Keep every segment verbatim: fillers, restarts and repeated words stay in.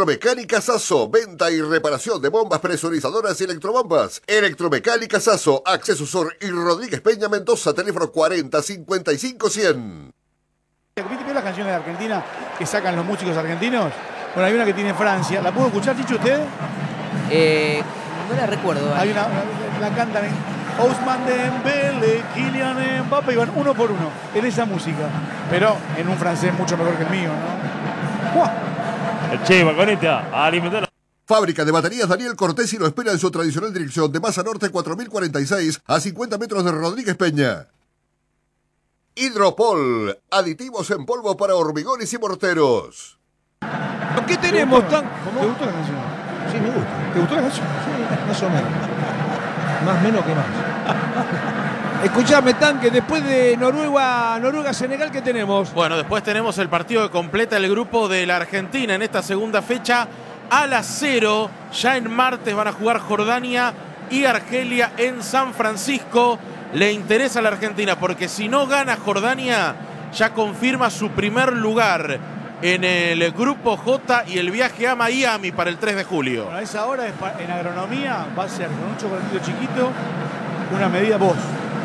Electromecánica Sasso, venta y reparación de bombas presurizadoras y electrobombas. Electromecánica Sasso, Acceso Sur y Rodríguez Peña Mendoza, teléfono cuarenta cincuenta y cinco cien. ¿Viste las canciones de Argentina que sacan los músicos argentinos? Bueno, hay una que tiene Francia. ¿La puedo escuchar, Chicho, usted? Eh, no la recuerdo. Hay una, la, la cantan en Ousmane Dembélé, Kylian Mbappé, y van uno por uno en esa música. Pero en un francés mucho mejor que el mío, ¿no? ¡Buah! El Che Vagoneta a alimentar. Fábrica de baterías Daniel Cortesi lo espera en su tradicional dirección de Masa Norte cuatro mil cuarenta y seis a cincuenta metros de Rodríguez Peña. Hidropol, aditivos en polvo para hormigones y morteros. ¿Qué tenemos tan...? ¿Cómo? ¿Te gustó la canción? Sí, me gusta. ¿Te gustó la canción? Sí, más o menos. Más menos que más. Escuchame, Tanque, después de Noruega, Noruega-Senegal, ¿qué tenemos? Bueno, después tenemos el partido que completa el grupo de la Argentina en esta segunda fecha a las cero. Ya en martes van a jugar Jordania y Argelia en San Francisco. Le interesa a la Argentina porque si no gana Jordania, ya confirma su primer lugar en el grupo J y el viaje a Miami para el tres de julio. Bueno, a esa hora en agronomía va a ser con un chocolatito chiquito, una medida vos.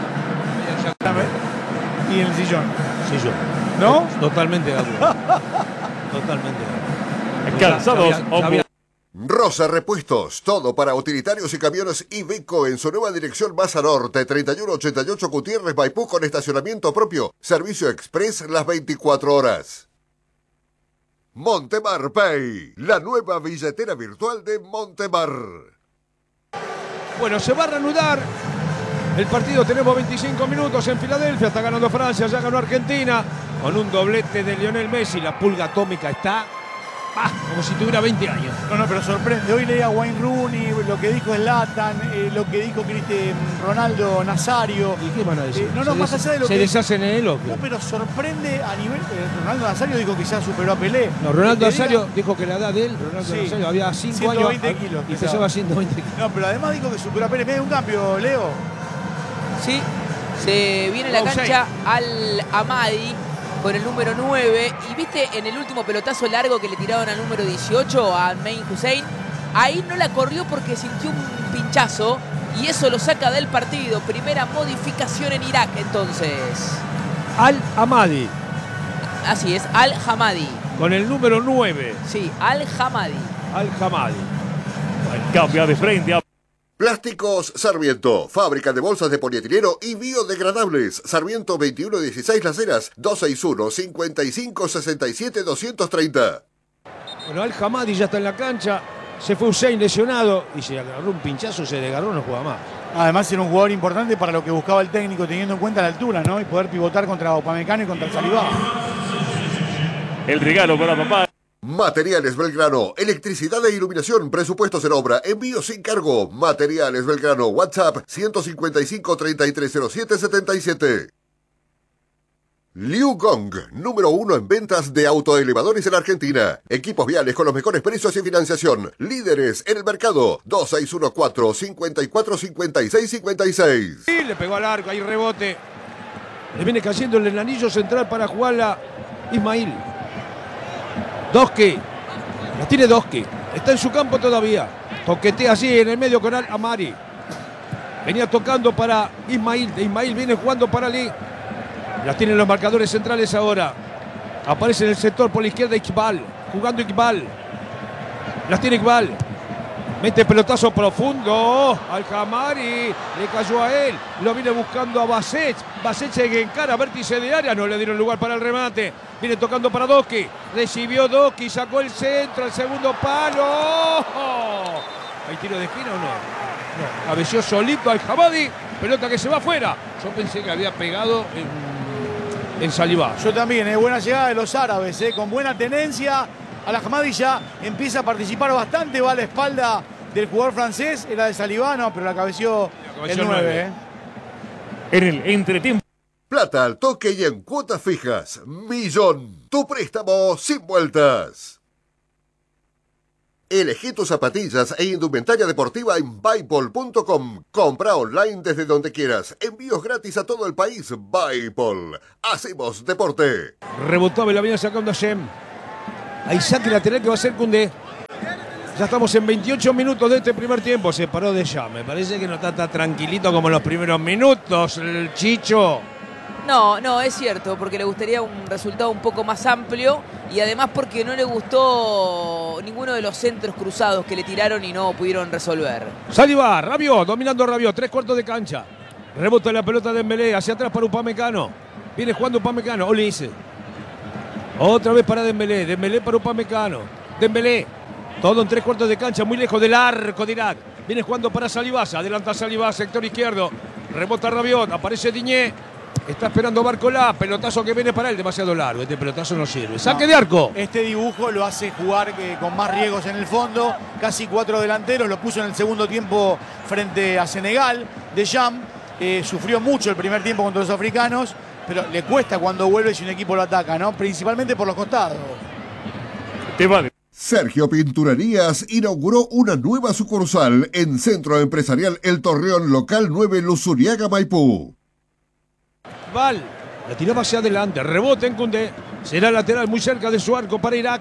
Y en el sillón. Sillón. ¿No? Totalmente de acuerdo. Totalmente de acuerdo. Calzados. Sabía, sabía. Rosa Repuestos, todo para utilitarios y camiones Iveco en su nueva dirección Masa Norte, treinta y uno ochenta y ocho Gutiérrez Maipú con estacionamiento propio, servicio express las veinticuatro horas. Montemar Pay, la nueva billetera virtual de Montemar. Bueno, se va a reanudar el partido. Tenemos veinticinco minutos en Filadelfia. Está ganando Francia, ya ganó Argentina. Con un doblete de Lionel Messi. La pulga atómica está ah, como si tuviera veinte años. No, no, pero sorprende. Hoy leía Wayne Rooney, lo que dijo Zlatan, eh, lo que dijo Ronaldo Nazario. ¿Y qué van a decir? Eh, no, no, se más des, allá de lo se que... Se deshacen en el ojo. No, pero sorprende a nivel... Eh, Ronaldo Nazario dijo que ya superó a Pelé. No, Ronaldo Nazario diga... dijo que la edad de él, Ronaldo sí, Nazario, había cinco ciento veinte años kilos, y pesaba ciento veinte kilos. No, pero además dijo que superó a Pelé. ¿Me da un cambio, Leo? Sí, se viene a la cancha Al Amadi con el número nueve. Y viste en el último pelotazo largo que le tiraron al número dieciocho, a Main Hussein, ahí no la corrió porque sintió un pinchazo y eso lo saca del partido. Primera modificación en Irak entonces. Al Amadi. Así es, Al Hamadi. Con el número nueve. Sí, Al Hamadi. Al Hamadi. Cambia de frente a... Plásticos Sarmiento, fábrica de bolsas de polietileno y biodegradables. Sarmiento veintiuno dieciséis Las Heras, dos seis uno, cinco cinco, seis siete, dos tres cero. Bueno, Al Hamadi ya está en la cancha. Se fue Hussein lesionado y se agarró un pinchazo, se desgarró, no juega más. Además era un jugador importante para lo que buscaba el técnico, teniendo en cuenta la altura, ¿no? Y poder pivotar contra Upamecano y contra el Saliba. El regalo para papá. Materiales Belgrano, electricidad e iluminación, presupuestos en obra, envío sin cargo. Materiales Belgrano, WhatsApp ciento cincuenta y cinco, treinta y tres cero siete, setenta y siete. Liu Gong, número uno en ventas de autoelevadores en Argentina. Equipos viales con los mejores precios y financiación. Líderes en el mercado. dos seis uno cuatro, cinco cuatro, cinco seis cinco seis. Sí, le pegó al arco, ahí rebote. Le viene cayendo el anillo central para jugarla Ismail. Doski, la tiene Doski, está en su campo todavía, toquetea así en el medio con Al Amari, venía tocando para Ismail, de Ismail viene jugando para Ali, las tienen los marcadores centrales ahora, aparece en el sector por la izquierda Iqbal, jugando Iqbal, las tiene Iqbal, mete pelotazo profundo, Al Hamari, le cayó a él, lo viene buscando a Basech, Basech que encara, vértice de área, no le dieron lugar para el remate, viene tocando para Doski, recibió Doski, sacó el centro, el segundo palo, ¿hay tiro de esquina o no? No, cabeció solito Al Hamadi, pelota que se va afuera, yo pensé que había pegado en, en Saliba. Yo también, es buena llegada de los árabes, ¿eh? Con buena tenencia. Al Hamadi ya empieza a participar bastante, va a la espalda del jugador francés, era de Salibano, pero la cabeció, la cabeció el nueve. ¿eh? En el entretiempo. Plata al toque y en cuotas fijas. Millón. Tu préstamo sin vueltas. Elegí tus zapatillas e indumentaria deportiva en Buypol punto com. Compra online desde donde quieras. Envíos gratis a todo el país. Buypol. Hacemos deporte. Rebotó, la viene sacando a Shem. Hay saque lateral que va a ser Koundé. Ya estamos en veintiocho minutos de este primer tiempo. Se paró de ya. Me parece que no está tan tranquilito como en los primeros minutos, el Chicho. No, no, es cierto, porque le gustaría un resultado un poco más amplio y además porque no le gustó ninguno de los centros cruzados que le tiraron y no pudieron resolver. Saliba, Rabiot, dominando Rabiot, tres cuartos de cancha. Rebota la pelota de Dembélé, hacia atrás para Upamecano. Viene jugando Upamecano, Olise. Otra vez para Dembélé, Dembélé para Upamecano. Dembélé, todo en tres cuartos de cancha, muy lejos del arco de Irak. Viene jugando para Salibas, adelanta Salibas, sector izquierdo. Rebota Rabiot, aparece Diñé. Está esperando Barcolá, pelotazo que viene para él, demasiado largo, este pelotazo no sirve. Saque no, de arco. Este dibujo lo hace jugar eh, con más riesgos en el fondo, casi cuatro delanteros, lo puso en el segundo tiempo frente a Senegal. Deschamps eh, sufrió mucho el primer tiempo contra los africanos, pero le cuesta cuando vuelve si un equipo lo ataca, ¿no? Principalmente por los costados. Te vale. Sergio Pinturerías inauguró una nueva sucursal en Centro Empresarial El Torreón, local nueve, Luzuriaga, Maipú. Val, la tiraba hacia adelante, rebote en Koundé. Será lateral muy cerca de su arco para Irak.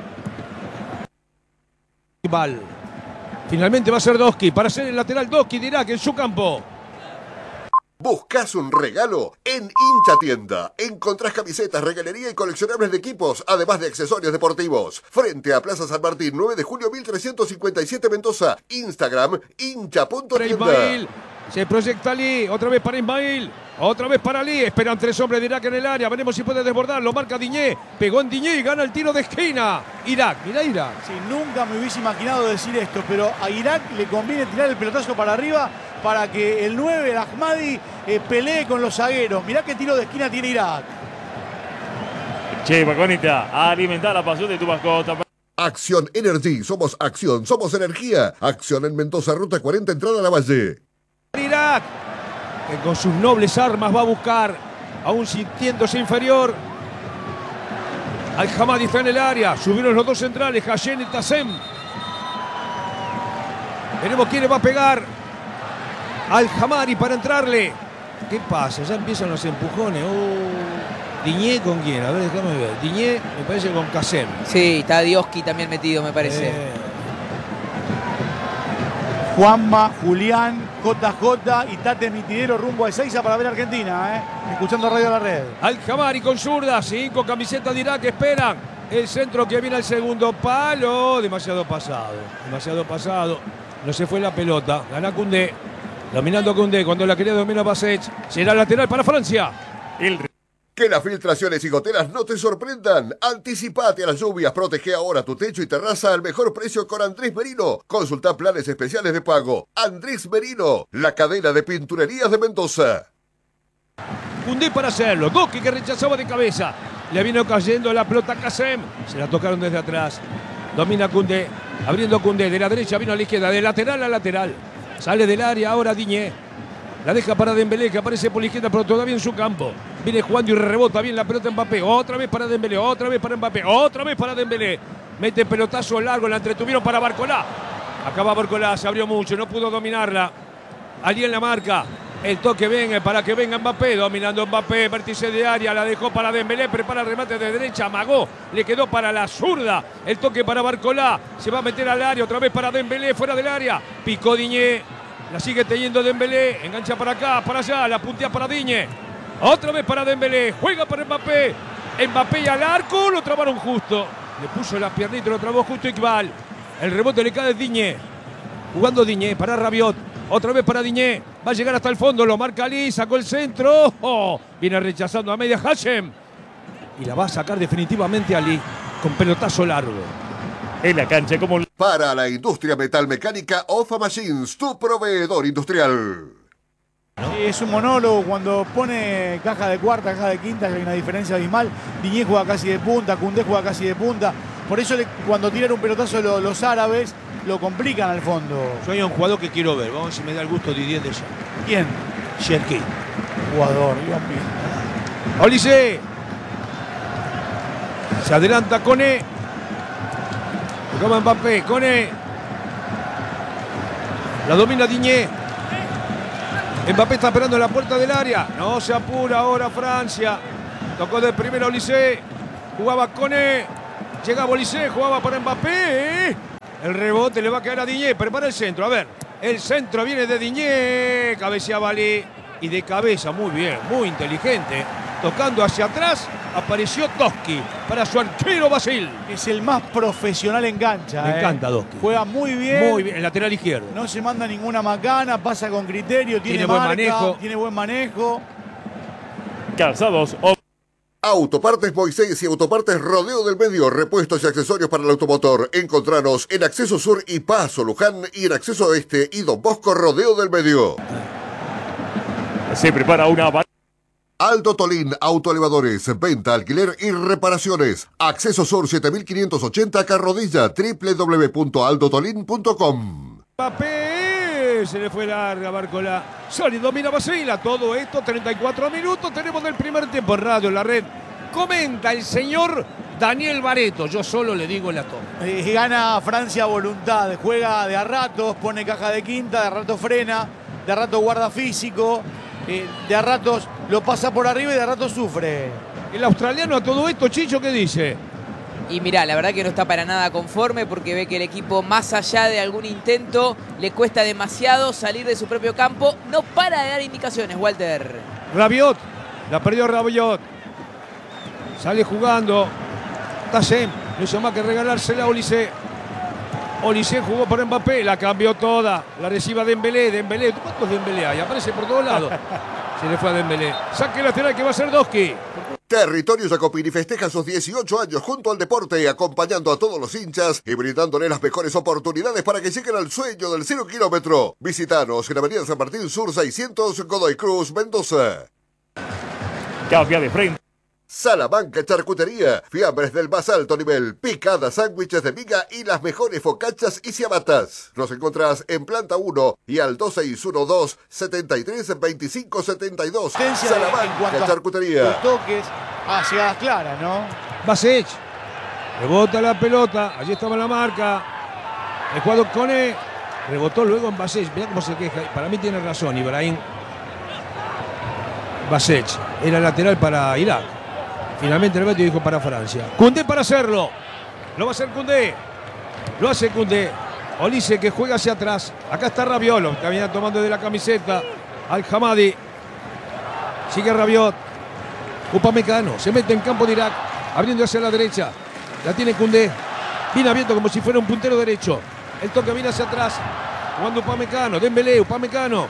Val. Finalmente va a ser Doski para ser el lateral Doski de Irak en su campo. ¿Buscas un regalo? En Hincha Tienda encontrás camisetas, regalería y coleccionables de equipos, además de accesorios deportivos. Frente a Plaza San Martín, nueve de julio mil trescientos cincuenta y siete, Mendoza. Instagram, hincha punto tienda. Se proyecta Ali, otra vez para Ismail. Otra vez para Ali, esperan tres hombres de Irak en el área, veremos si puede desbordar, lo marca Diñé, pegó en Diñé y gana el tiro de esquina. Irak, mira Irak. Sí, nunca me hubiese imaginado decir esto, pero a Irak le conviene tirar el pelotazo para arriba para que el nueve, el Ahmadi, eh, pelee con los zagueros. Mirá qué tiro de esquina tiene Irak. Che, Paconita, alimenta la pasión de tu mascota. Acción Energy, somos acción, somos energía. Acción en Mendoza, ruta cuarenta, entrada a la Valle. Irak, que con sus nobles armas va a buscar, aún sintiéndose inferior. Al-Hamadi está en el área, subieron los dos centrales, Hashem y Tassem. Veremos quién le va a pegar. Al-Hamadi para entrarle. ¿Qué pasa? Ya empiezan los empujones. Oh. Diñé con quién, a ver, déjame ver. Diñé me parece con Kassem. Sí, está Dioski también metido, me parece. Eh. Juanma, Julián, J J y Tate Mitidero rumbo a Ezeiza para ver a Argentina, ¿eh? Escuchando Radio La Red. Al-Hamadi con zurda, cinco camisetas de Irak esperan. El centro que viene al segundo palo. Demasiado pasado, demasiado pasado. No se fue la pelota. Gana Koundé. Dominando Koundé cuando la quería dominar Basech. Será lateral para Francia. El... Que las filtraciones y goteras no te sorprendan. Anticipate a las lluvias, protege ahora tu techo y terraza al mejor precio con Andrés Merino. Consulta planes especiales de pago. Andrés Merino, la cadena de pinturerías de Mendoza. Koundé para hacerlo. Doski que rechazaba de cabeza. Le vino cayendo la pelota a Kassem. Se la tocaron desde atrás. Domina Koundé. Abriendo Koundé. De la derecha vino a la izquierda. De lateral a lateral. Sale del área ahora Diñé. La deja para Dembélé, que aparece por la izquierda, pero todavía en su campo. Viene jugando y rebota bien la pelota Mbappé. Otra vez para Dembélé, otra vez para Mbappé, otra vez para Dembélé. Mete pelotazo largo, la entretuvieron para Barcolá. Acaba Barcolá, se abrió mucho, no pudo dominarla. Ali en la marca. El toque venga para que venga Mbappé. Dominando Mbappé, vértice de área, la dejó para Dembélé. Prepara el remate de derecha, amagó. Le quedó para la zurda. El toque para Barcolá. Se va a meter al área, otra vez para Dembélé, fuera del área. Picó Diñé. La sigue teniendo Dembélé, engancha para acá, para allá, la puntea para Diñé. Otra vez para Dembélé, juega para Mbappé. Mbappé y al arco, lo trabaron justo. Le puso las piernitas, lo trabó justo Iqbal. El rebote le cae a Diñé. Jugando Diñé para Rabiot. Otra vez para Diñé. Va a llegar hasta el fondo, lo marca Ali, sacó el centro. Oh, viene rechazando a media Hashem. Y la va a sacar definitivamente Ali con pelotazo largo. En la cancha como... Para la industria metalmecánica, Ofa Machines, tu proveedor industrial. Sí, es un monólogo cuando pone caja de cuarta, caja de quinta, hay una diferencia abismal. Diñé juega casi de punta, Koundé juega casi de punta. Por eso le, cuando tiran un pelotazo los, los árabes, lo complican al fondo. Yo hay un jugador que quiero ver, vamos a ver si me da el gusto Didier de ya. ¿Quién? Cherki. Jugador, Dios mío. Olise. Se adelanta Koné. Tocaba Mbappé, Koné. La domina Diñé. Mbappé está esperando en la puerta del área. No se apura ahora Francia. Tocó de primera Olise. Jugaba Koné. Llegaba Olise, jugaba para Mbappé. El rebote le va a quedar a Diñé. Prepara el centro. A ver. El centro viene de Diñé. Cabeceaba Ali. Y de cabeza, muy bien, muy inteligente. Tocando hacia atrás, apareció Doski para su arquero Basil. Es el más profesional en cancha. Me eh. encanta Doski. Juega muy bien. Muy bien, el lateral izquierdo. No se manda ninguna macana, pasa con criterio, tiene, Tiene buen marca, manejo. tiene buen manejo. Calzados. Autopartes Moisés y Autopartes Rodeo del Medio, repuestos y accesorios para el automotor. Encontranos en Acceso Sur y Paso Luján y en Acceso Este y Don Bosco Rodeo del Medio. Se prepara una... Aldo Tolín, autoelevadores, venta, alquiler y reparaciones. Acceso Sur siete mil quinientos ochenta Carrodilla, doble u doble u doble u punto aldo tolín punto com. Mbappé, se le fue larga, Barcola. Sólido, domina Basila. Todo esto, treinta y cuatro minutos. Tenemos del primer tiempo en radio, en la red. Comenta el señor Daniel Bareto. Yo solo le digo la toma. Eh, gana Francia a voluntad, juega de a ratos, pone caja de quinta, de a ratos frena, de a ratos guarda físico, eh, de a ratos lo pasa por arriba y de a ratos sufre. El australiano a todo esto, Chicho, ¿qué dice? Y mirá, la verdad que no está para nada conforme porque ve que el equipo, más allá de algún intento, le cuesta demasiado salir de su propio campo. No para de dar indicaciones, Walter. Rabiot, la perdió Rabiot. Sale jugando. Tassem, no hizo más que regalársela a Olise. Olise jugó por Mbappé, la cambió toda. La reciba Dembélé, Dembélé. ¿Cuántos Dembélé hay? Aparece por todos lados. Se le fue a Dembélé. Saque lateral que va a ser Doski. Territorio Jacopini festeja sus dieciocho años junto al deporte, acompañando a todos los hinchas y brindándole las mejores oportunidades para que lleguen al sueño del cero kilómetro. Visítanos en Avenida San Martín Sur seiscientos, Godoy Cruz, Mendoza. Cambia de frente. Salamanca Charcutería, fiambres del más alto nivel, picadas, sándwiches de miga y las mejores focachas y ciabatas. Nos encontrás en planta uno y al dos seis uno dos, setenta y tres, veinticinco setenta y dos. Potencia en Salamanca cuanto a Charcutería. los toques, a llegadas claras, ¿no? Basech. Rebota la pelota. Allí estaba la marca. El jugador Cone. Rebotó luego en Basech. Mirá cómo se queja. Para mí tiene razón, Ibrahim. Basech. Era lateral para Irak. Finalmente el Betis dijo para Francia. Koundé para hacerlo. Lo va a hacer Koundé. Lo hace Koundé. Olise que juega hacia atrás. Acá está Rabiot. Que viene tomando de la camiseta al Hamadi. Sigue Rabiot. Upamecano. Se mete en campo de Irak. Abriendo hacia la derecha. La tiene Koundé. Viene abierto como si fuera un puntero derecho. El toque viene hacia atrás. Jugando Upamecano. Dembélé. Upamecano.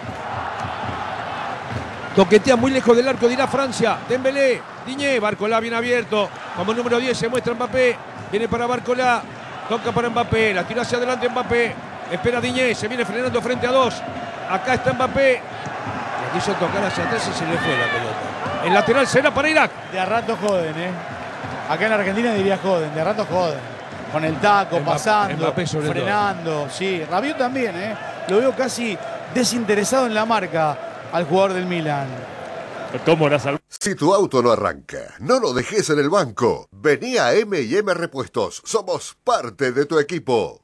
Toquetea muy lejos del arco, dirá Francia. Dembélé, Diñé, Barcola bien abierto. Como número diez se muestra Mbappé. Viene para Barcola. Toca para Mbappé. La tira hacia adelante Mbappé. Espera Diñé. Se viene frenando frente a dos. Acá está Mbappé. La quiso tocar hacia atrás y se le fue la pelota. El lateral será para Irak. De a rato joden, ¿eh? Acá en Argentina diría joden. De a rato joden. Con el taco, Mbappé, pasando, Mbappé sobre frenando. Todo. Sí, Rabiot también, ¿eh? Lo veo casi desinteresado en la marca al jugador del Milan. ¿Cómo la salvó? Si tu auto no arranca, no lo dejes en el banco. Vení a M y M Repuestos. Somos parte de tu equipo.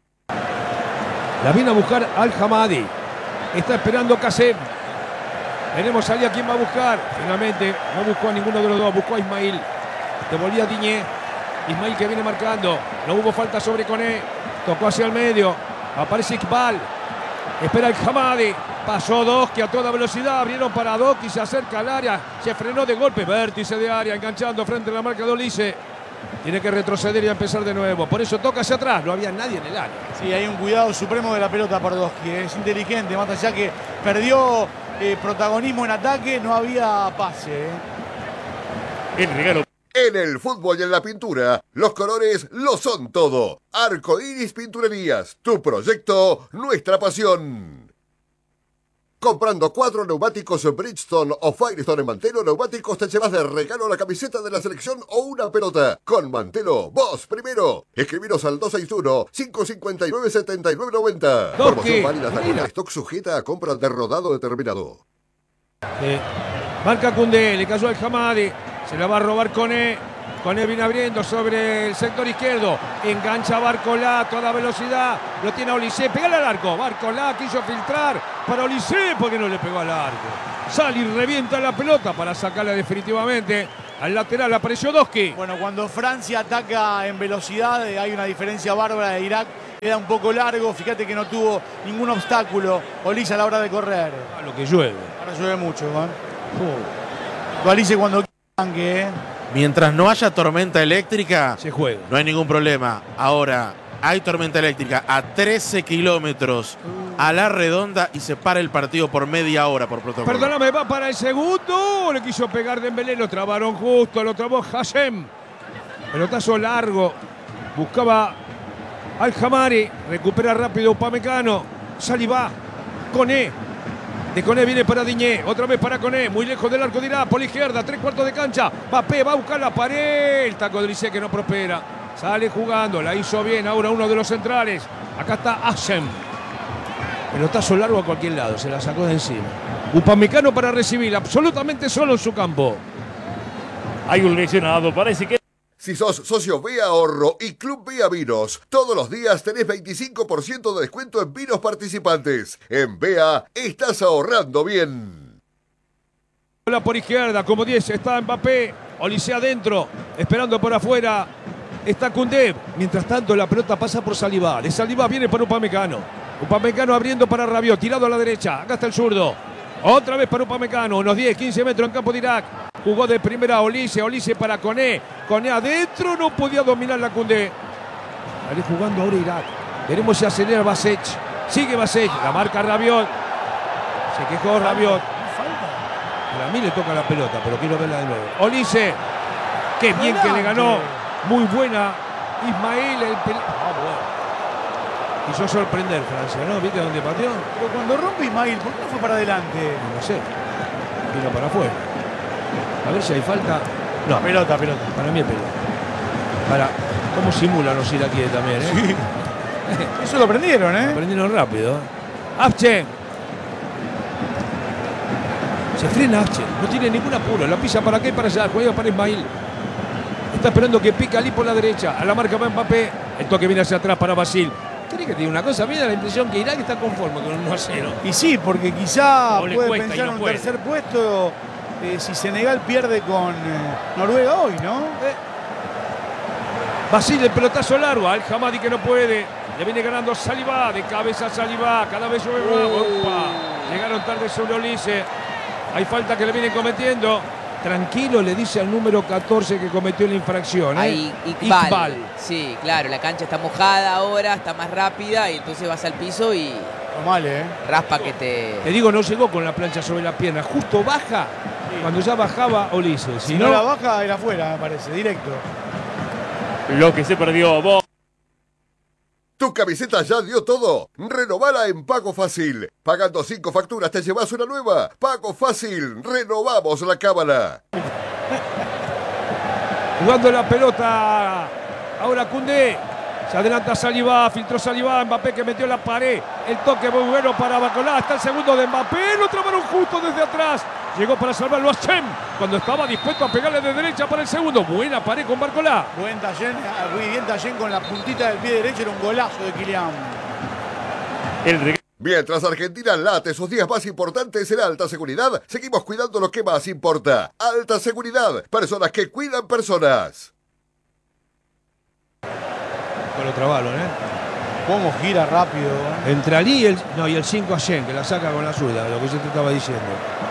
La viene a buscar Al Hamadi. Está esperando Kasem. Veremos allí a quién va a buscar. Finalmente no buscó a ninguno de los dos. Buscó a Ismail. Devolvía a Diñé. Ismail que viene marcando. No hubo falta sobre Koné. Tocó hacia el medio. Aparece Iqbal. Espera el Hamadi. Pasó Doski a toda velocidad. Abrieron para Doski. Se acerca al área. Se frenó de golpe. Vértice de área. Enganchando frente a la marca de Olise. Tiene que retroceder y empezar de nuevo. Por eso toca hacia atrás. No había nadie en el área. Sí, hay un cuidado supremo de la pelota por Doski. Es inteligente. Más allá que perdió eh, protagonismo en ataque, no había pase. ¿eh? El regalo. En el fútbol y en la pintura, los colores lo son todo. Arcoiris Pinturerías, tu proyecto, nuestra pasión. Comprando cuatro neumáticos Bridgestone o Firestone en Mantelo Neumáticos te llevas de regalo la camiseta de la selección o una pelota. Con Mantelo, vos primero. Escribiros al dos seis uno, cinco cinco nueve, siete nueve nueve cero. Promoción válida hasta con stock sujeta a compra de rodado determinado. Eh, marca Koundé, le cayó al Hamadi. Se la va a robar Koné. Koné viene abriendo sobre el sector izquierdo. Engancha a Barcola a toda velocidad. Lo tiene a Olise. Pégale al arco. Barcola quiso filtrar para Olise porque no le pegó al arco. Sale y revienta la pelota para sacarla definitivamente. Al lateral apareció Doski. Bueno, cuando Francia ataca en velocidad, eh, hay una diferencia bárbara de Irak. Queda un poco largo. Fíjate que no tuvo ningún obstáculo Olise a la hora de correr. A lo que llueve. Ahora llueve mucho, ¿eh? Oh. Olise cuando tanque, ¿eh? Mientras no haya tormenta eléctrica, se juega. No hay ningún problema. Ahora, hay tormenta eléctrica a trece kilómetros a la redonda y se para el partido por media hora por protocolo. Perdóname, va para el segundo. Le quiso pegar Dembélé, lo trabaron justo, lo trabó Hassem. Pelotazo largo. Buscaba Al-Hamari. Recupera rápido Upamecano. Saliba. Koné. De Koné viene para Diñé. Otra vez para Koné. Muy lejos del arco de Irak. Por la izquierda. Tres cuartos de cancha. Mbappé va a buscar la pared. El taco de Olise que no prospera. Sale jugando. La hizo bien. Ahora uno de los centrales. Acá está Hassem. Pelotazo largo a cualquier lado. Se la sacó de encima. Upamecano para recibir. Absolutamente solo en su campo. Hay un lesionado. Parece que... Si sos socio B Ahorro y Club Vía Vinos, todos los días tenés veinticinco por ciento de descuento en vinos participantes. En B A estás ahorrando bien. Bola por izquierda, como diez, está Mbappé. Olise adentro, esperando por afuera. Está Koundé. Mientras tanto, la pelota pasa por Saliba. De Saliba viene para Upamecano. Upamecano abriendo para Rabiot, tirado a la derecha. Acá está el zurdo. Otra vez para Upamecano, unos diez, quince metros en campo de Irak. Jugó de primera Olise, Olise para Koné. Koné adentro, no podía dominar la Koundé. Sale jugando ahora Irak. Veremos si acelera Basech. Sigue Basech, la marca Rabiot. Se quejó Rabiot. Para mí le toca la pelota, pero quiero verla de nuevo. Olise, qué bien que le ganó. Muy buena Ismail. El pel... ah, bueno. Quiso sorprender Francia, ¿no? ¿Viste dónde pateó? Pero cuando rompe Ismail, ¿por qué no fue para adelante? No sé. Vino para afuera. A ver si hay falta. No, pelota, pelota. Para mí es pelota. Para, ¿cómo simulan los iraquíes también, eh? Sí. Eso lo aprendieron, ¿eh? Lo aprendieron rápido. Afche. Se frena Afche. No tiene ningún apuro. La pisa para acá y para allá. Juega para Ismail. Está esperando que pique Ali por la derecha. A la marca va Mbappé. El toque viene hacia atrás para Basil. ¿Crees que tiene una cosa? Me da la impresión que Irak está conforme con un uno a cero. Y sí, porque quizá O le puede cuesta y pensar no en un puede. tercer puesto eh, si Senegal pierde con eh, Noruega hoy, ¿no? Eh. Basil, el pelotazo largo. Al-Hamadi que no puede. Le viene ganando Saliba. De cabeza Saliba. Cada vez sube más. Opa. Llegaron tarde sobre Olise. Hay falta que le vienen cometiendo. Tranquilo, le dice al número catorce que cometió la infracción. ¿eh? Ahí, Iqbal. Iqbal. Sí, claro, la cancha está mojada ahora, está más rápida y entonces vas al piso y No mal, ¿eh? raspa que te... Te digo, no llegó con la plancha sobre la pierna. Justo baja Sí. cuando ya bajaba Olise. Si no la baja, era afuera, me parece, directo. Lo que se perdió. Vos. ¿Tu camiseta ya dio todo? Renovala en Pago Fácil. Pagando cinco facturas te llevas una nueva. Pago Fácil. Renovamos la cábala. Jugando la pelota. Ahora Koundé. Se adelanta Saliba. Filtró Saliba. Mbappé que metió la pared. El toque muy bueno para Barcola. Está el segundo de Mbappé. Lo trabaron justo desde atrás. Llegó para salvarlo a Hassem. Cuando estaba dispuesto a pegarle de derecha para el segundo. Buena pared con Barcola. Buen Tallén, muy bien Tallén con la puntita del pie derecho, era un golazo de Kylian. El regalo. Mientras Argentina late sus días más importantes en alta seguridad, seguimos cuidando lo que más importa. Alta seguridad. Personas que cuidan personas. Con lo trabaron, ¿eh? Cómo gira rápido. ¿eh? Entre Ali y el, no, y el cinco Hassem, que la saca con la zurda, lo que yo te estaba diciendo.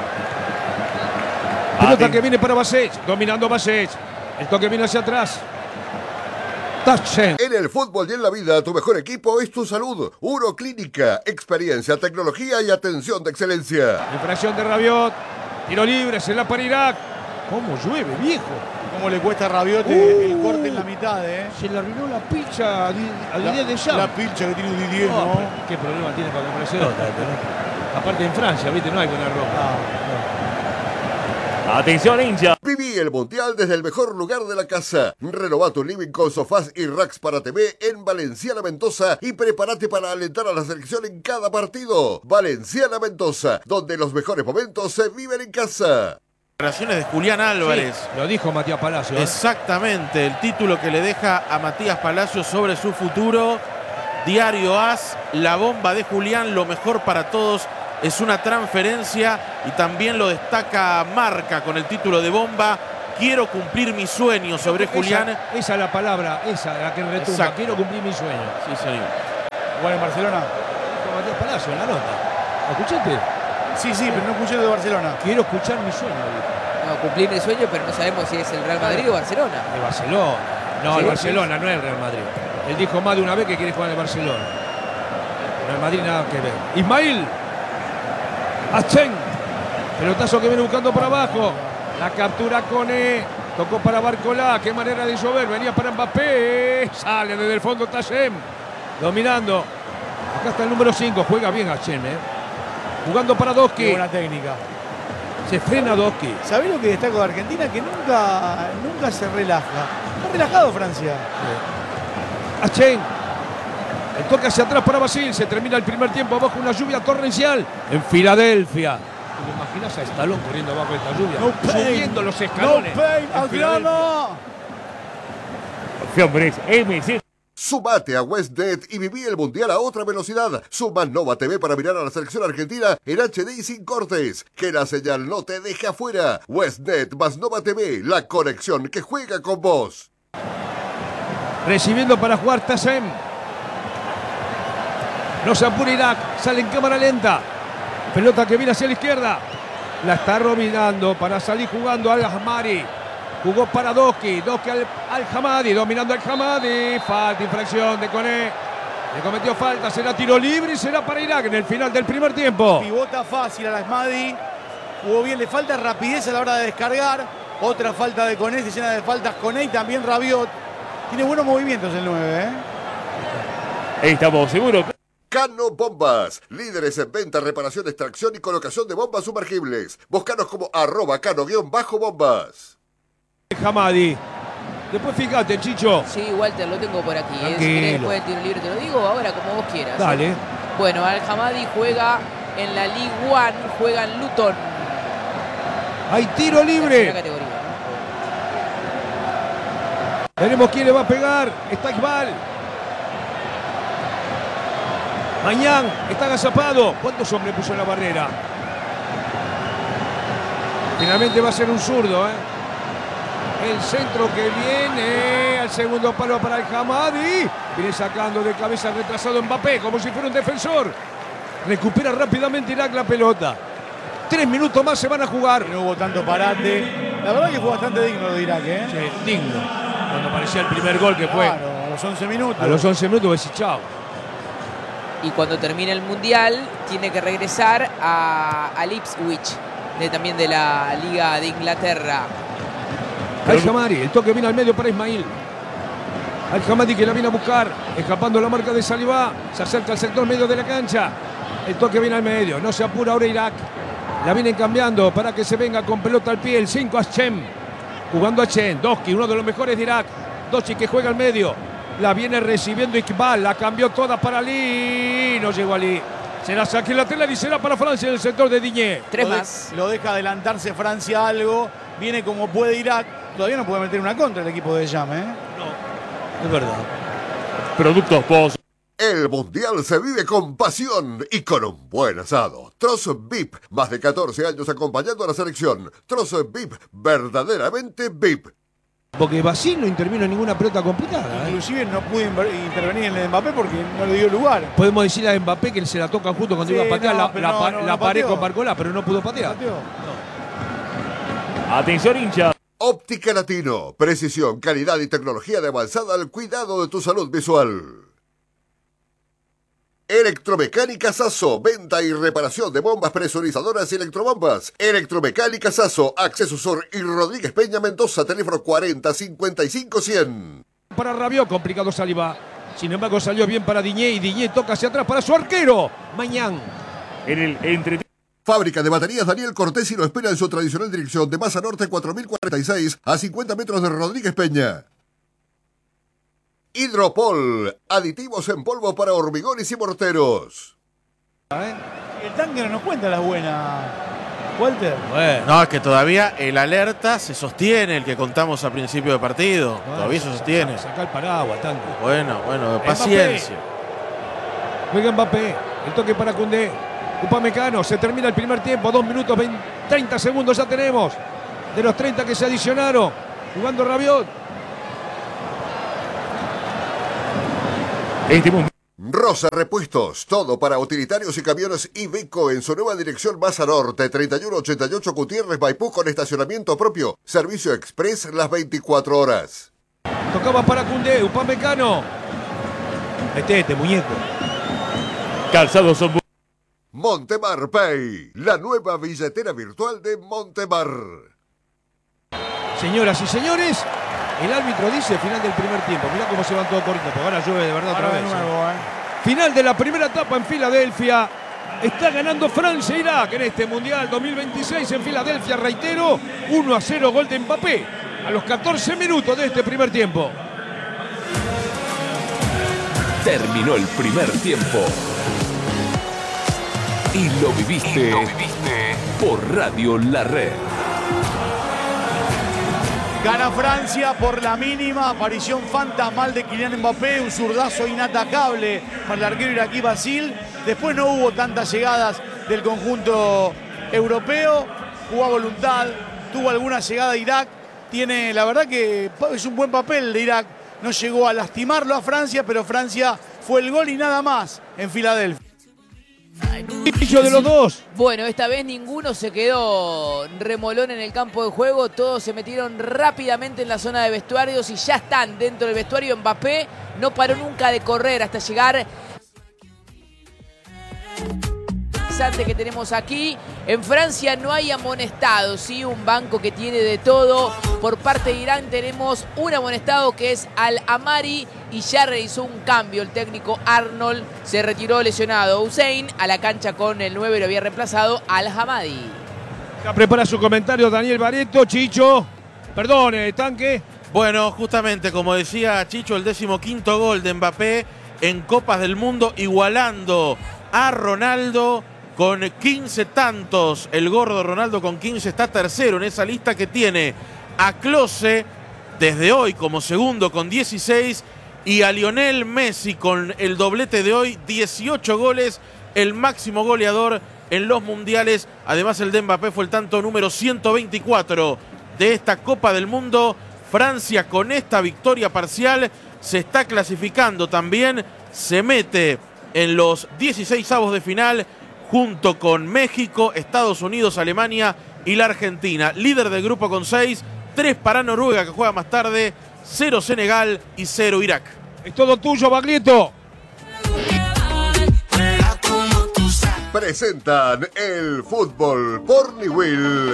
Pelota Aten- que viene para Basech, dominando Basech. El toque viene hacia atrás. Touchdown. En el fútbol y en la vida, tu mejor equipo es tu salud. Uroclínica, experiencia, tecnología y atención de excelencia. Infracción de Rabiot. Tiro libre, se la para Irak. ¿Cómo llueve, viejo? Cómo le cuesta a Rabiot Uh. el corte en la mitad, ¿eh? Se le arruinó la picha a Di- a La, Didier Deschamps. la pincha que tiene Didier, No, ¿no? pero ¿qué problema tiene para comprarse otra? ¿no? Aparte en Francia, viste, no hay buena ropa. Atención, hincha. Viví el Mundial desde el mejor lugar de la casa. Renová tu living con sofás y racks para T V en Valenciana Mendoza y prepárate para alentar a la selección en cada partido. Valenciana Mendoza, donde los mejores momentos se viven en casa. Declaraciones de Julián Álvarez. Sí, lo dijo Matías Palacio. ¿eh? Exactamente, el título que le deja a Matías Palacios sobre su futuro. Diario AS, la bomba de Julián, lo mejor para todos es una transferencia y también lo destaca Marca con el título de bomba quiero cumplir mi sueño sobre esa, Julián. Esa es la palabra, esa la que retumba. Exacto. Quiero cumplir mi sueño. Sí, señor. Igual en Barcelona. Dijo Matías Palacio en la nota. ¿Lo escuchaste? Sí, sí, pero no escuché lo de Barcelona. Quiero escuchar mi sueño. Dijo. No, cumplir el sueño, pero no sabemos si es el Real Madrid o Barcelona. De Barcelona. No, Sí, el Barcelona, sí. no el Real Madrid. Él dijo más de una vez que quiere jugar en el Barcelona. En el Madrid nada que ver. Ismail. Achen. Pelotazo que viene buscando por abajo. La captura Koné. Tocó para Barcola. Qué manera de llover. Venía para Mbappé. Sale desde el fondo Tashem. Dominando. Acá está el número cinco. Juega bien Achen, ¿eh? Jugando para Qué Doski. buena técnica. Se frena Doski. ¿Sabés lo que destaco de Argentina? Que nunca, nunca se relaja. Está relajado Francia. Achen. El toque hacia atrás para Basil. Se termina el primer tiempo bajo una lluvia torrencial en Filadelfia. ¿Te imaginas a Stallone corriendo bajo esta lluvia? No pain. Subiendo los escalones. No pain, en Filadelfia. Adriano. Fiambres, M C. Sumate a WestNet y viví el Mundial a otra velocidad. Suma Nova T V para mirar a la selección argentina en H D y sin cortes. Que la señal no te deje afuera. WestNet más Nova T V, la conexión que juega con vos. Recibiendo para jugar Tassem. No se apura Irak. Sale en cámara lenta. Pelota que viene hacia la izquierda. La está dominando para salir jugando Al-Hamadi. Jugó para Doski. Doski al, al Hamadi. Dominando al Hamadi. Falta, infracción de Koné. Le cometió falta. Será tiro libre y será para Irak en el final del primer tiempo. Pivota fácil a la Asmadi. Jugó bien, le falta rapidez a la hora de descargar. Otra falta de Koné, se llena de faltas Koné y también Rabiot. Tiene buenos movimientos el nueve, ¿eh? Estamos seguros. Cano Bombas, líderes en venta, reparación, extracción y colocación de bombas sumergibles. Búscanos como arroba cano-bombas. Hamadi. Después fíjate, Chicho. Sí, Walter, lo tengo por aquí. ¿eh? Si Tranquilo. querés después del tiro libre te lo digo, ahora como vos quieras. Dale. Bueno, Al-Hamadi juega en la League One, juega en Luton. Hay tiro Tercera libre. categoría, ¿no? Veremos quién le va a pegar. Está Iqbal. Mañán está agazapado. ¿Cuántos hombres puso en la barrera? Finalmente va a ser un zurdo, ¿eh? El centro que viene al segundo palo para el Hamadi. Viene sacando de cabeza retrasado Mbappé como si fuera un defensor. Recupera rápidamente Irak la pelota. Tres minutos más se van a jugar. No hubo tanto parate. La verdad que fue bastante digno de Irak, ¿eh? Sí, digno. Cuando aparecía el primer gol que fue Claro, a los once minutos. a los once minutos, decís chao. Y cuando termine el Mundial, tiene que regresar a, al Ipswich, de, también de la Liga de Inglaterra. Al-Hamadi, el toque viene al medio para Ismail. Al-Hamadi que la viene a buscar, escapando la marca de Salibá. Se acerca al sector medio de la cancha. El toque viene al medio, no se apura ahora Irak. La vienen cambiando para que se venga con pelota al pie. El cinco Achen, jugando Achen. Doski, uno de los mejores de Irak. Doski que juega al medio. La viene recibiendo Iqbal, la cambió toda para Ali. No llegó Ali. Se la saque en la tela y será para Francia en el sector de Diñé. Tres Lo de- más. Lo deja adelantarse Francia algo. Viene como puede Irak. Todavía no puede meter una contra el equipo de Jam, ¿eh? Es verdad. Productos Pozo. El Mundial se vive con pasión y con un buen asado. Trozo V I P, más de catorce años acompañando a la selección. Trozo V I P, verdaderamente V I P. Porque Basil no intervino en ninguna pelota complicada, ¿eh? Inclusive no pudo inver- intervenir en el de Mbappé porque no le dio lugar. Podemos decirle a Mbappé que se la toca justo cuando Sí, iba a patear no, la, pero la no, pa- no, la no pared pateó. con Barcola, pero no pudo patear. Pateó. Atención, hincha. Óptica Latino, precisión, calidad y tecnología de avanzada al cuidado de tu salud visual. Electromecánica Sasso, venta y reparación de bombas presurizadoras y electrobombas. Electromecánica Sasso, Acceso Sur y Rodríguez Peña Mendoza, teléfono cuarenta cincuenta y cinco cien. Para Rabiot, complicado Saliba. Sin embargo, salió bien para Diñé y Diñé toca hacia atrás para su arquero, Mañán. En el entre. Fábrica de baterías Daniel Cortés y lo espera en su tradicional dirección de Masa Norte cuatro mil cuarenta y seis a cincuenta metros de Rodríguez Peña. Hidropol, aditivos en polvo para hormigones y morteros. El tanque no nos cuenta las buenas, Walter. Bueno, No, es que todavía el alerta se sostiene, el que contamos al principio del partido. Todavía se sostiene. Saca el paraguas, tanto. Bueno, bueno, Mbappé. paciencia. Juega Mbappé, el toque para Koundé. Upamecano, se termina el primer tiempo, dos minutos, veinte, treinta segundos ya tenemos. de los treinta que se adicionaron. Jugando Rabiot. Este momento. Rosa Repuestos, todo para utilitarios y camiones Iveco en su nueva dirección Baza Norte, treinta y uno ochenta y ocho Gutiérrez, Maipú, con estacionamiento propio. Servicio express las veinticuatro horas. Tocaba para Koundé, Upamecano. Metete, muñeco. Calzado son. Montemar Pay, la nueva billetera virtual de Montemar. Señoras y señores, el árbitro dice final del primer tiempo. Mirá cómo se van todos corriendo, porque ahora llueve de verdad otra vez. Nuevo, ¿eh? Final de la primera etapa en Filadelfia. Está ganando Francia e Irak en este Mundial dos mil veintiséis en Filadelfia, reitero, uno a cero, gol de Mbappé a los catorce minutos de este primer tiempo. Terminó el primer tiempo. Y lo viviste, y lo viviste por Radio La Red. Gana Francia por la mínima, aparición fantasmal de Kylian Mbappé, un zurdazo inatacable para el arquero iraquí Basil. Después no hubo tantas llegadas del conjunto europeo, jugó a voluntad, tuvo alguna llegada de Irak. Tiene, la verdad que es un buen papel de Irak, no llegó a lastimarlo a Francia, pero Francia fue el gol y nada más en Filadelfia. De los dos. Bueno, esta vez ninguno se quedó remolón en el campo de juego. Todos se metieron rápidamente en la zona de vestuarios y ya están dentro del vestuario. Mbappé no paró nunca de correr hasta llegar que tenemos aquí. En Francia no hay amonestados, ¿sí? Un banco que tiene de todo. Por parte de Irán tenemos un amonestado que es Al-Amari y ya realizó un cambio. El técnico Arnold se retiró lesionado. Hussein a la cancha con el nueve, lo había reemplazado Al-Hamadi. Ya prepara su comentario Daniel Bareto. Chicho, perdone, Tanque. Bueno, justamente como decía Chicho, el decimoquinto gol de Mbappé en Copas del Mundo, igualando a Ronaldo con quince tantos. El gordo Ronaldo con quince está tercero en esa lista que tiene a Klose desde hoy como segundo con dieciséis y a Lionel Messi con el doblete de hoy, dieciocho goles, el máximo goleador en los mundiales. Además el de Mbappé fue el tanto número ciento veinticuatro de esta Copa del Mundo. Francia con esta victoria parcial se está clasificando también, se mete en los dieciseisavos de final junto con México, Estados Unidos, Alemania y la Argentina. Líder del grupo con seis, tres para Noruega que juega más tarde, cero Senegal y cero Irak. Es todo tuyo, Baglietto. Presentan el fútbol por Niwil.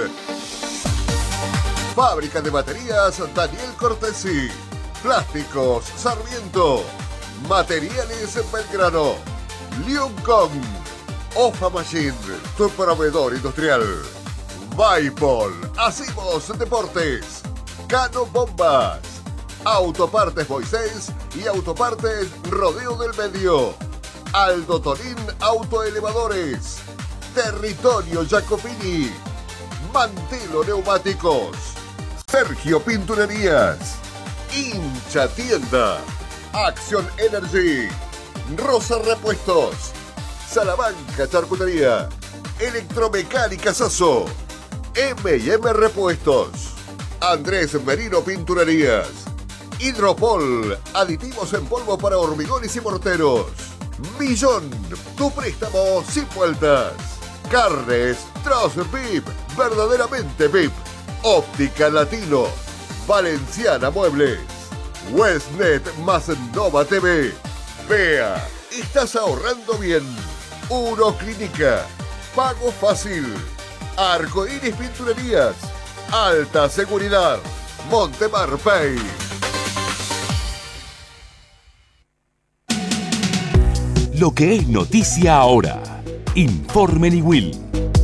Fábrica de baterías Daniel Cortesi. Plásticos Sarmiento. Materiales Belgrano. Liuncom. Ofa Machine, tu proveedor industrial. Vaipol, Hacimos Deportes. Cano Bombas. Autopartes Moisés y Autopartes Rodeo del Medio. Aldo Tonín Autoelevadores. Territorio Jacopini. Mantelo Neumáticos. Sergio Pinturerías. Hincha Tienda. Action Energy. Rosa Repuestos. Salamanca Charcutería. Electromecánica Sasso. eme y eme Repuestos. Andrés Merino Pinturerías. Hidropol. Aditivos en polvo para hormigones y morteros. Millón. Tu préstamo sin vueltas. Carnes Troz V I P. Verdaderamente V I P. Óptica Latino. Valenciana Muebles. Westnet más Nova T V. Vea. Estás ahorrando bien. Uno Clínica. Pago fácil. Arcoíris Pinturerías. Alta seguridad. Montemar Pay. Lo que es noticia ahora. Informe Niwil.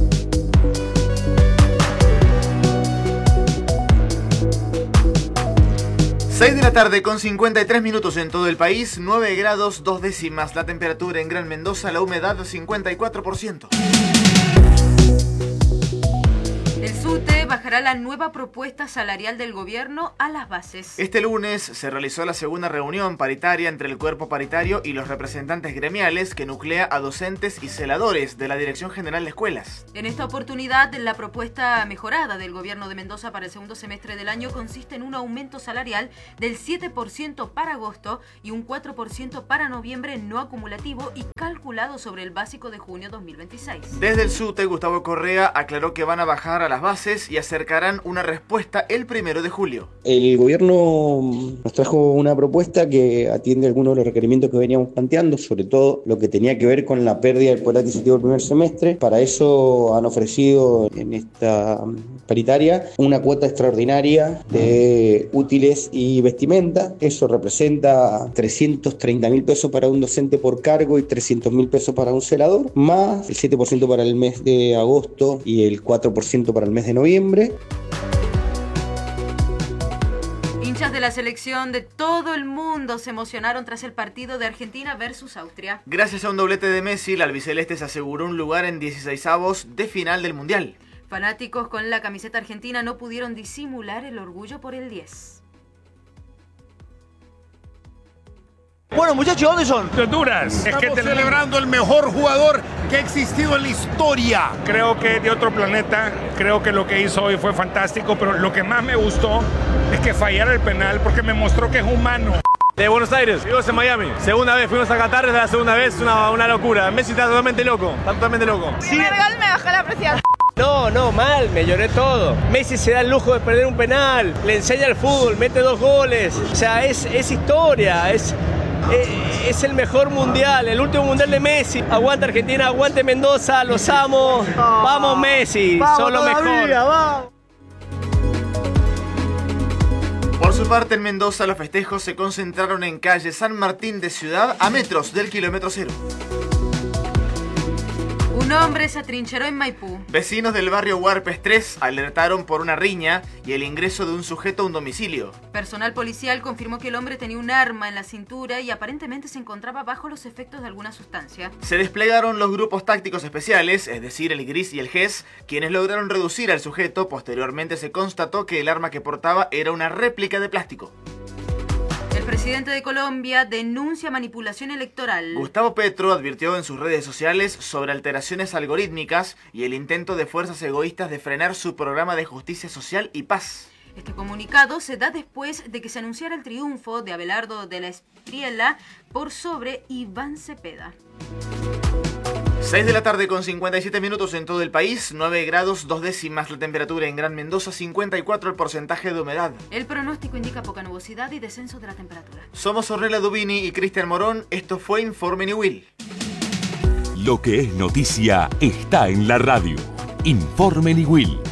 seis de la tarde con cincuenta y tres minutos en todo el país, nueve grados dos décimas la temperatura en Gran Mendoza, la humedad cincuenta y cuatro por ciento. El SUTE bajará la nueva propuesta salarial del gobierno a las bases. Este lunes se realizó la segunda reunión paritaria entre el cuerpo paritario y los representantes gremiales que nuclea a docentes y celadores de la Dirección General de Escuelas. En esta oportunidad, la propuesta mejorada del gobierno de Mendoza para el segundo semestre del año consiste en un aumento salarial del siete por ciento para agosto y un cuatro por ciento para noviembre no acumulativo y calculado sobre el básico de junio dos mil veintiséis. Desde el SUTE, Gustavo Correa aclaró que van a bajar a las bases y acercarán una respuesta el primero de julio. El gobierno nos trajo una propuesta que atiende algunos de los requerimientos que veníamos planteando, sobre todo lo que tenía que ver con la pérdida del poder adquisitivo del primer semestre. Para eso han ofrecido en esta paritaria una cuota extraordinaria de útiles y vestimenta. Eso representa trescientos treinta mil pesos para un docente por cargo y trescientos mil pesos para un celador, más el siete por ciento para el mes de agosto y el cuatro por ciento para el mes de noviembre. Hinchas de la selección de todo el mundo se emocionaron tras el partido de Argentina versus Austria. Gracias a un doblete de Messi, la albiceleste se aseguró un lugar en dieciseisavos de final del Mundial. Fanáticos con la camiseta argentina no pudieron disimular el orgullo por el diez. Bueno, muchachos, ¿dónde son? De Honduras. Es que estamos celebrando el mejor jugador que ha existido en la historia. Creo que de otro planeta. Creo que lo que hizo hoy fue fantástico, pero lo que más me gustó es que fallara el penal porque me mostró que es humano. De Buenos Aires, vivimos en Miami. Segunda vez, fuimos a Qatar, desde la segunda vez, una, una locura. Messi está totalmente loco, está totalmente loco. Sí. Me regal me bajó la presión. No, no, mal, me lloré todo. Messi se da el lujo de perder un penal, le enseña el fútbol, mete dos goles. O sea, es, es historia, es... Es el mejor mundial, el último mundial de Messi. Aguante Argentina, aguante Mendoza, los amo. Vamos Messi, son lo mejor. Vamos. Por su parte, en Mendoza los festejos se concentraron en calle San Martín de Ciudad, a metros del kilómetro cero. Un hombre se atrincheró en Maipú. Vecinos del barrio Huarpes tres alertaron por una riña y el ingreso de un sujeto a un domicilio. Personal policial confirmó que el hombre tenía un arma en la cintura y aparentemente se encontraba bajo los efectos de alguna sustancia. Se desplegaron los grupos tácticos especiales, es decir, el Gris y el G E S, quienes lograron reducir al sujeto. Posteriormente se constató que el arma que portaba era una réplica de plástico. El presidente de Colombia denuncia manipulación electoral. Gustavo Petro advirtió en sus redes sociales sobre alteraciones algorítmicas y el intento de fuerzas egoístas de frenar su programa de justicia social y paz. Este comunicado se da después de que se anunciara el triunfo de Abelardo de la Espriella por sobre Iván Cepeda. seis de la tarde con cincuenta y siete minutos en todo el país, nueve grados dos décimas la temperatura en Gran Mendoza, cincuenta y cuatro el porcentaje de humedad. El pronóstico indica poca nubosidad y descenso de la temperatura. Somos Ornella Dubini y Cristian Morón, esto fue Informe Niwil. Lo que es noticia está en la radio. Informe Niwil.